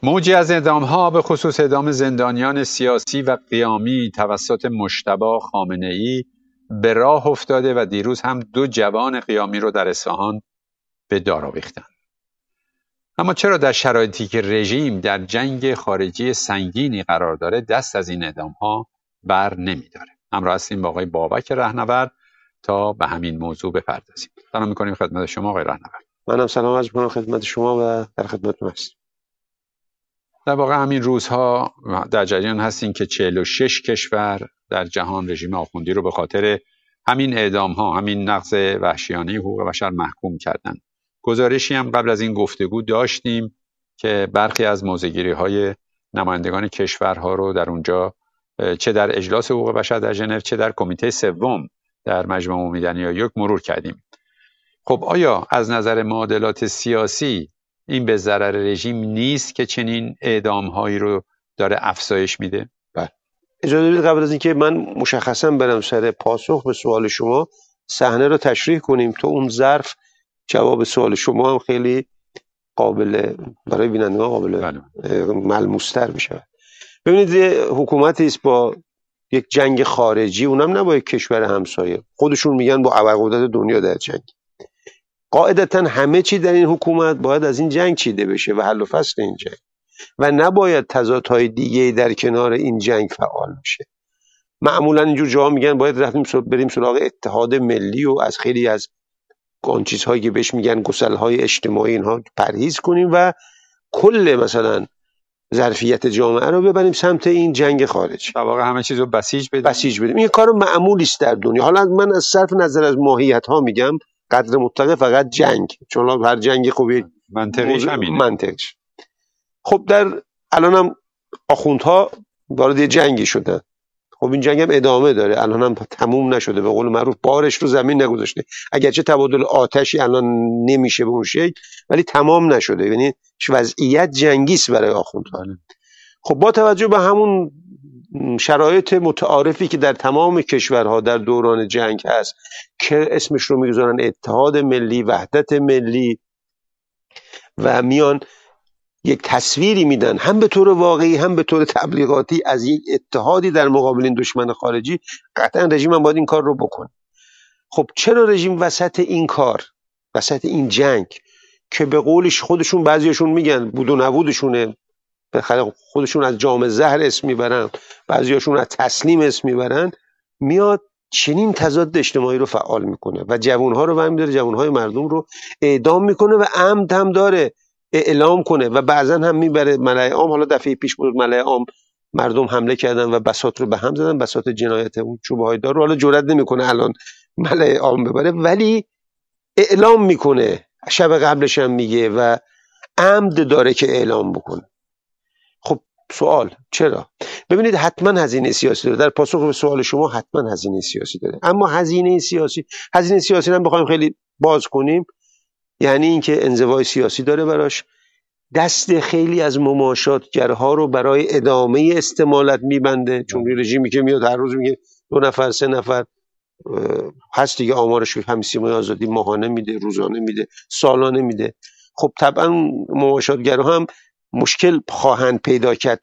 موجی از اعدام‌ها به خصوص اعدام زندانیان سیاسی و قیامی توسط مجتبی خامنه‌ای به راه افتاده و دیروز هم 2 جوان قیامی رو در اصفهان به دار آویختند. اما چرا در شرایطی که رژیم در جنگ خارجی سنگینی قرار داره دست از این اعدام‌ها بر نمی‌داره؟ همراه هستیم با آقای بابک رهنورد تا به همین موضوع بپردازیم. سلام می‌کنیم خدمت شما آقای رهنورد. منم سلام عرض می‌کنم خدمت شما و در خدمتتون هستم. در واقع همین روزها در جریان هستیم که 46 کشور در جهان رژیم آخوندی رو به خاطر همین اعدام‌ها، همین نقض وحشیانه حقوق بشر محکوم کردند. گزارشی هم قبل از این گفتگو داشتیم که برخی از موضع‌گیری‌های نمایندگان کشورها رو در اونجا چه در اجلاس حقوق بشر در ژنو چه در کمیته سوم در مجمع عمومی در نیویورک مرور کردیم. خب آیا از نظر معادلات سیاسی این به ضرر رژیم نیست که چنین اعدام‌هایی رو داره افزایش میده؟ بله. اجازه بدید قبل از اینکه من مشخصا برم سر پاسخ به سوال شما صحنه رو تشریح کنیم تا اون ظرف جواب سوال شما هم خیلی قابل برای بینندگان قابل ملموس‌تر بشه. ببینید حکومتی است با یک جنگ خارجی، اونم نه با یک کشور همسایه، خودشون میگن با ابرقدرت دنیا در جنگ. قاعدتا همه چی در این حکومت باید از این جنگ چیده بشه و حل و فصل این جنگ و نباید تضادهای دیگه در کنار این جنگ فعال بشه. معمولا اینجور جاها میگن باید بریم سراغ اتحاد ملی و از خیلی از اون چیزهایی که بهش میگن گسلهای اجتماعی اینها پرهیز کنیم و کل مثلا ظرفیت جامعه رو ببریم سمت این جنگ خارجی. در واقع همه چیز رو بسیج بدیم. این کار معمولی است در دنیا. حالا من از صرف نظر از ماهیت ها میگم قدر مطلق فقط جنگ، چون هر جنگ خوبی منطقیش همینه. منطقش. خب در الان هم آخوندها وارد جنگی شدن. خب این جنگ هم ادامه داره، الان هم تموم نشده، به قول معروف بارش رو زمین نگذاشته. اگرچه تبادل آتشی الان نمیشه به اون شکل ولی تمام نشده، یعنی وضعیت جنگی است برای آخوندها. خب با توجه به همون شرایط متعارفی که در تمام کشورها در دوران جنگ هست که اسمش رو میگذارن اتحاد ملی، وحدت ملی، و میان یک تصویری میدن هم به طور واقعی هم به طور تبلیغاتی از یک اتحادی در مقابل این دشمن خارجی، قطعا رژیم هم باید این کار رو بکنه. خب چرا رژیم وسط این کار، وسط این جنگ که به قولش خودشون بعضیاشون میگن بود و نبودشونه، خودشون از جام زهر اسم میبرن، بعضیاشون از تسلیم اسم میبرن، میاد چنین تضاد اجتماعی رو فعال میکنه و جوانها رو برمی‌داره، جوانهای مردم رو اعدام میکنه و عمد هم داره اعلام کنه و بعضا هم میبره ملأ عام. حالا دفعه پیش بود ملأ عام مردم حمله کردن و بساط رو به هم زدن، بساط جنایت اون چوب‌های دار رو حالا جرئت نمیکنه الان ملأ عام ببره، ولی اعلام میکنه، شب قبلش هم میگه و عمد داره که اعلام بکنه. خب سوال چرا؟ ببینید حتما هزینه سیاسی داره. در پاسخ به سوال شما حتما هزینه سیاسی داره، اما هزینه سیاسی هم بخوایم خیلی باز کنیم یعنی اینکه انزوای سیاسی داره براش، دست خیلی از مماشاتگرها رو برای ادامه استمالت میبنده، چون رژیمی که میاد هر روز میگه 2 نفر 3 نفر هست دیگه، آمارش هم سیمای آزادی ماهانه میده، روزانه میده، سالانه میده. خب طبعا مماشاتگرها هم مشکل خواهند پیدا کرد